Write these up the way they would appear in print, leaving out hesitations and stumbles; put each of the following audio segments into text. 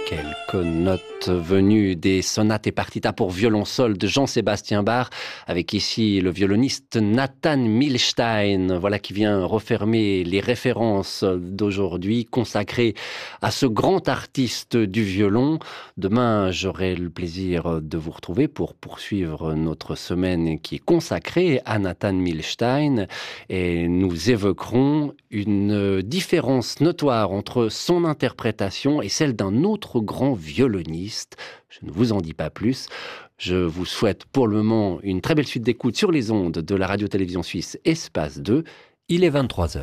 Quelques notes venues des sonates et partitas pour violon sol de Jean-Sébastien Bach, avec ici le violoniste Nathan Milstein, voilà qui vient refermer les références d'aujourd'hui consacrées à ce grand artiste du violon. Demain, j'aurai le plaisir de vous retrouver pour poursuivre notre semaine qui est consacrée à Nathan Milstein, et nous évoquerons une différence notoire entre son interprétation et celle d'un autre grand violoniste. Je ne vous en dis pas plus. Je vous souhaite pour le moment une très belle suite d'écoute sur les ondes de la radio-télévision suisse Espace 2. Il est 23h.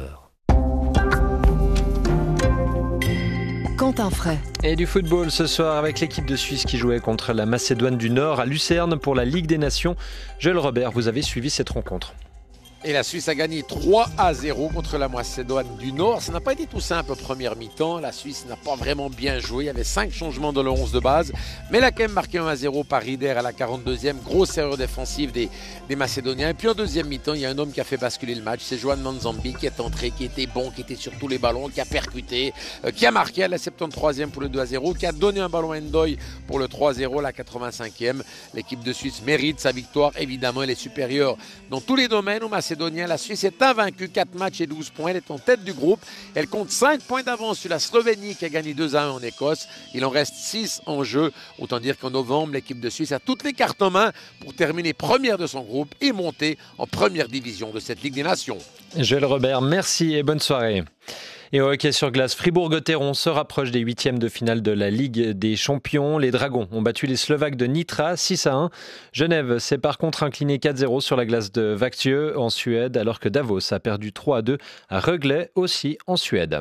Quentin Fray. Et du football ce soir avec l'équipe de Suisse qui jouait contre la Macédoine du Nord à Lucerne pour la Ligue des Nations. Joël Robert, vous avez suivi cette rencontre. Et la Suisse a gagné 3-0 contre la Macédoine du Nord. Ça n'a pas été tout simple première mi-temps. La Suisse n'a pas vraiment bien joué. Il y avait 5 changements dans le 11 de base. Mais elle a quand même marqué 1-0 par Rieder à la 42e. Grosse erreur défensive des Macédoniens. Et puis en deuxième mi-temps, il y a un homme qui a fait basculer le match. C'est Johan Manzambi qui est entré, qui était bon, qui était sur tous les ballons, qui a percuté, qui a marqué à la 73e pour le 2-0, qui a donné un ballon à Ndoye pour le 3-0 à la 85e. L'équipe de Suisse mérite sa victoire. Évidemment, elle est supérieure dans tous les domaines aux Macédoniens. La Suisse est invaincue, 4 matchs et 12 points. Elle est en tête du groupe. Elle compte 5 points d'avance sur la Slovénie qui a gagné 2-1 en Écosse. Il en reste 6 en jeu. Autant dire qu'en novembre, l'équipe de Suisse a toutes les cartes en main pour terminer première de son groupe et monter en première division de cette Ligue des Nations. Joël Robert, merci et bonne soirée. Et au hockey sur glace, Fribourg-Gotteron se rapproche des huitièmes de finale de la Ligue des Champions. Les Dragons ont battu les Slovaques de Nitra 6-1. Genève s'est par contre incliné 4-0 sur la glace de Växjö en Suède, alors que Davos a perdu 3-2 à Rögle, aussi en Suède.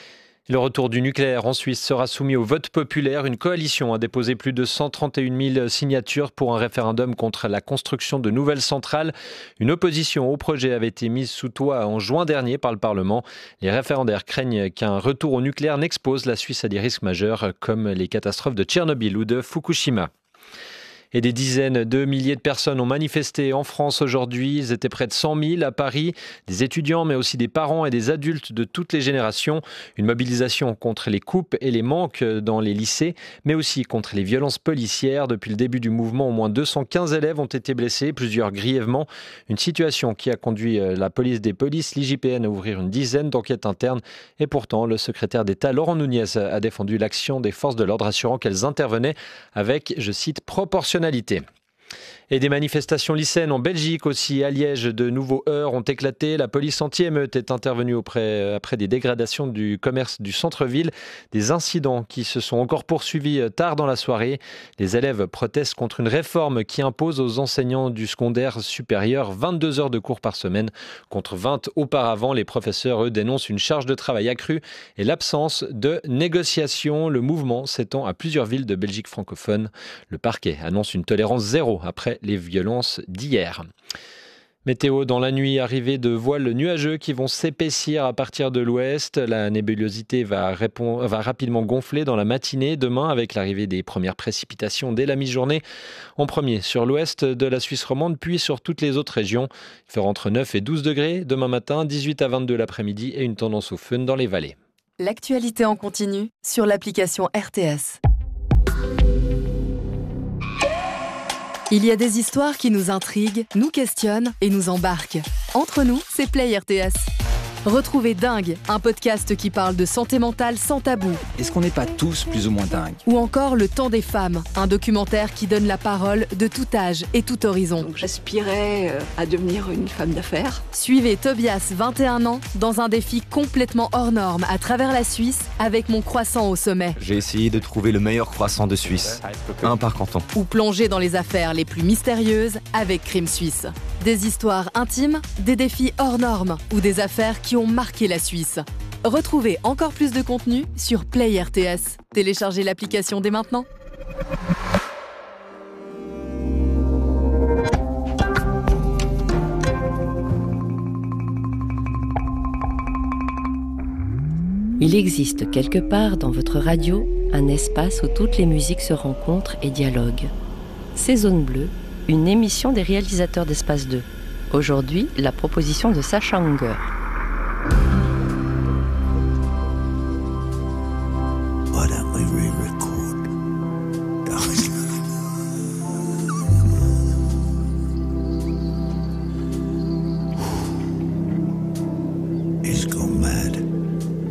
Le retour du nucléaire en Suisse sera soumis au vote populaire. Une coalition a déposé plus de 131 000 signatures pour un référendum contre la construction de nouvelles centrales. Une opposition au projet avait été mise sous toit en juin dernier par le Parlement. Les référendaires craignent qu'un retour au nucléaire n'expose la Suisse à des risques majeurs comme les catastrophes de Tchernobyl ou de Fukushima. Et des dizaines de milliers de personnes ont manifesté en France aujourd'hui. Ils étaient près de 100 000 à Paris. Des étudiants, mais aussi des parents et des adultes de toutes les générations. Une mobilisation contre les coupes et les manques dans les lycées, mais aussi contre les violences policières. Depuis le début du mouvement, au moins 215 élèves ont été blessés, plusieurs grièvement. Une situation qui a conduit la police des polices, l'IJPN, à ouvrir une dizaine d'enquêtes internes. Et pourtant, le secrétaire d'État, Laurent Nunez, a défendu l'action des forces de l'ordre, assurant qu'elles intervenaient avec, je cite, proportionnalité. Et des manifestations lycéennes en Belgique aussi. À Liège, de nouveaux heurts ont éclaté. La police anti-émeute est intervenue après des dégradations du commerce du centre-ville. Des incidents qui se sont encore poursuivis tard dans la soirée. Les élèves protestent contre une réforme qui impose aux enseignants du secondaire supérieur 22 heures de cours par semaine. Contre 20 auparavant, les professeurs, eux, dénoncent une charge de travail accrue et l'absence de négociation. Le mouvement s'étend à plusieurs villes de Belgique francophone. Le parquet annonce une tolérance zéro après les violences d'hier. Météo, dans la nuit, arrivée de voiles nuageux qui vont s'épaissir à partir de l'ouest. La nébulosité va rapidement gonfler dans la matinée. Demain, avec l'arrivée des premières précipitations dès la mi-journée. En premier sur l'ouest de la Suisse romande, puis sur toutes les autres régions. Il fera entre 9 et 12 degrés. Demain matin, 18 à 22 l'après-midi et une tendance au fun dans les vallées. L'actualité en continu sur l'application RTS. Il y a des histoires qui nous intriguent, nous questionnent et nous embarquent. Entre nous, c'est Play RTS. Retrouvez Dingue, un podcast qui parle de santé mentale sans tabou. Est-ce qu'on n'est pas tous plus ou moins dingues ? Ou encore Le Temps des femmes, un documentaire qui donne la parole de tout âge et tout horizon. Donc j'aspirais à devenir une femme d'affaires. Suivez Tobias, 21 ans, dans un défi complètement hors norme à travers la Suisse avec Mon Croissant au sommet. J'ai essayé de trouver le meilleur croissant de Suisse, un par canton. Ou plonger dans les affaires les plus mystérieuses avec Crime Suisse. Des histoires intimes, des défis hors normes ou des affaires qui ont marqué la Suisse. Retrouvez encore plus de contenu sur Play RTS. Téléchargez l'application dès maintenant. Il existe quelque part dans votre radio un espace où toutes les musiques se rencontrent et dialoguent. C'est Zone Bleue, une émission des réalisateurs d'Espace 2. Aujourd'hui, la proposition de Sacha Unger.